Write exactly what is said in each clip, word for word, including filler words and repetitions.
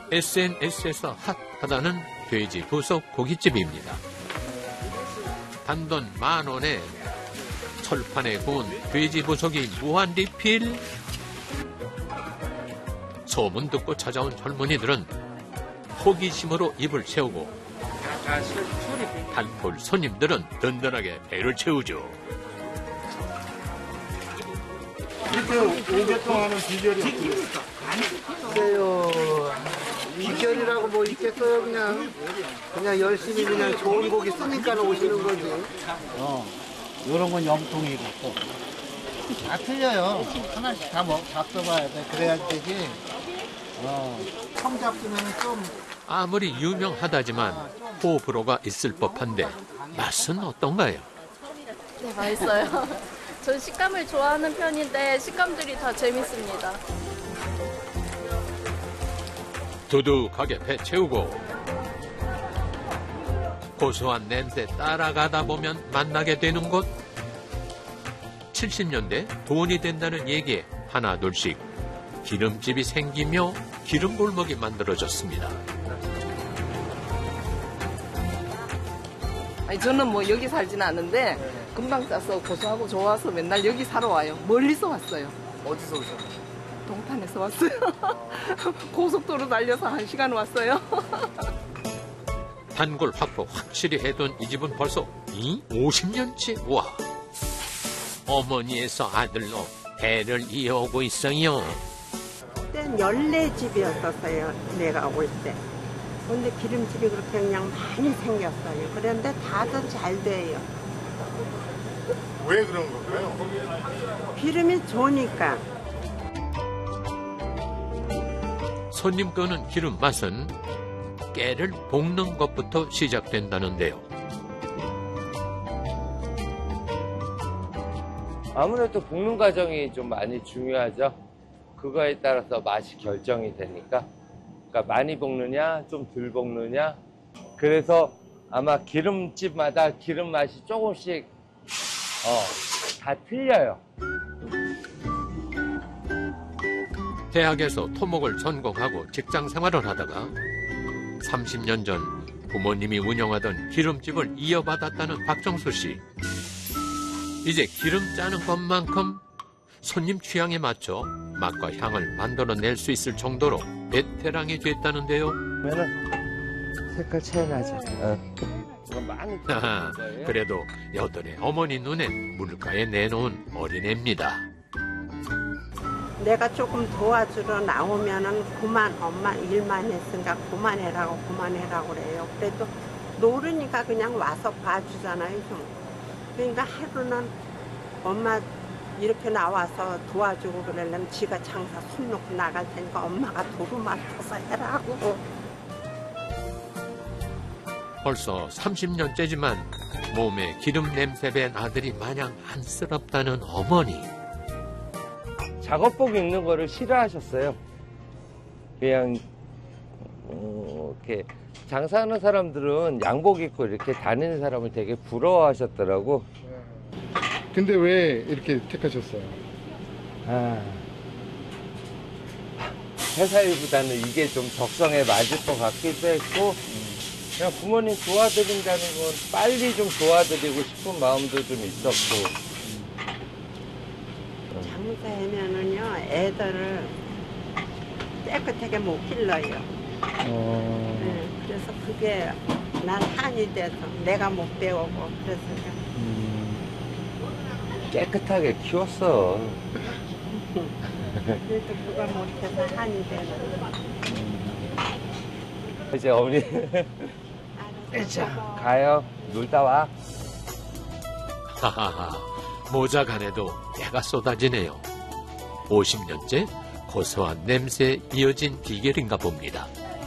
에스엔에스에서 핫하다는 돼지 부속 고깃집입니다. 단돈 만 원에 철판에 구운 돼지 부속이 무한 리필. 소문 듣고 찾아온 젊은이들은 호기심으로 입을 채우고 단골 손님들은 든든하게 배를 채우죠. 이렇게 오랫동안 하는 비결이 어떻습니까? 글쎄요, 비결이라고 뭐 있겠어요. 그냥 그냥 열심히 그냥 좋은 고기 쓰니까 오시는 거지. 어, 이런 건 염통이고 다 틀려요. 하나씩 다 먹, 잡숴봐야 돼. 그래야 되지. 어, 청 잡수면 좀. 아무리 유명하다지만 호불호가 있을 법한데 맛은 어떤가요? 네, 맛있어요. 전 식감을 좋아하는 편인데 식감들이 다 재밌습니다. 두둑하게 배 채우고 고소한 냄새 따라가다 보면 만나게 되는 곳. 칠십 년대 돈이 된다는 얘기에 하나둘씩 기름집이 생기며 기름골목이 만들어졌습니다. 아니, 저는 뭐 여기 살지는 않는데 금방 싸서 고소하고 좋아서 맨날 여기 사러 와요. 멀리서 왔어요. 어디서 오셨어요? 동탄에서 왔어요. 고속도로 달려서 한 시간 왔어요. 단골 확보 확실히 해둔 이 집은 벌써 이 오십 년째. 와, 어머니에서 아들로 대를 이어오고 있어요. 그땐 열네 집이었었어요. 내가 올 때. 근데 기름집이 그렇게 그냥 많이 생겼어요. 그런데 다들 잘 돼요. 왜 그런 걸까요? 기름이 좋으니까. 손님 끄는 기름 맛은 깨를 볶는 것부터 시작된다는데요. 아무래도 볶는 과정이 좀 많이 중요하죠. 그거에 따라서 맛이 결정이 되니까. 그러니까 많이 볶느냐, 좀 덜 볶느냐. 그래서 아마 기름집마다 기름 맛이 조금씩 어, 다 틀려요. 대학에서 토목을 전공하고 직장 생활을 하다가 삼십 년 전 부모님이 운영하던 기름집을 이어받았다는 박정수 씨. 이제 기름 짜는 것만큼 손님 취향에 맞춰 맛과 향을 만들어낼 수 있을 정도로 베테랑이 됐다는데요. 그러면은 색깔 차이 나죠. 어. 많이 하하, 그래도 여전히 어머니 눈엔 물가에 내놓은 어린애입니다. 내가 조금 도와주러 나오면은 그만 엄마 일만 했으니까 그만해라고 그만해라고 그래요. 그래도 노르니까 그냥 와서 봐주잖아요. 좀. 그러니까 하루는 엄마 이렇게 나와서 도와주고 그러려면 지가 장사 손 놓고 나갈 테니까 엄마가 도로 맡아서 해라고. 벌써 삼십 년째지만 몸에 기름 냄새 밴 아들이 마냥 안쓰럽다는 어머니. 작업복 입는 거를 싫어하셨어요. 그냥 어, 이렇게 장사하는 사람들은 양복 입고 이렇게 다니는 사람을 되게 부러워하셨더라고. 근데 왜 이렇게 택하셨어요? 아, 회사 일보다는 이게 좀 적성에 맞을 것 같기도 했고, 그냥 부모님 도와드린다는 건 빨리 좀 도와드리고 싶은 마음도 좀 있었고. 장사하면은요 애들을 깨끗하게 못 길러요. 어... 네, 그래서 그게 난 한이 돼서 내가 못 배우고 그래서 음... 깨끗하게 키웠어. 그래도 그걸 못해서 한이 되는. 이제 어머니 자 가요. 놀다 와. 하하하, 모자간에도 때가 쏟아지네요. 오십 년째 고소한 냄새에 이어진 비결인가 봅니다.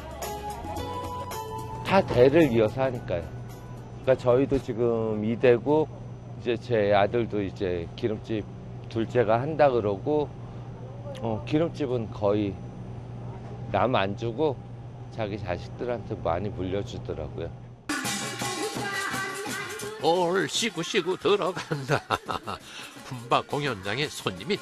다 대를 이어서 하니까요. 그러니까 저희도 지금 이 대고 이제 제 아들도 이제 기름집 둘째가 한다 그러고, 어, 기름집은 거의 남 안 주고 자기 자식들한테 많이 물려주더라고요. 올 시구시구 들어간다. 품바 공연장에 손님이